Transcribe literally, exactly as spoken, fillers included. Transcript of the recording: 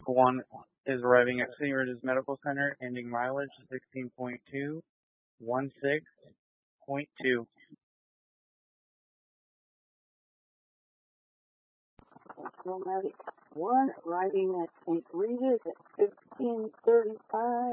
one is arriving at City Ridges Medical Center, ending mileage sixteen point two one six point two. Chromatic one arriving at Saint Regis at fifteen thirty-five.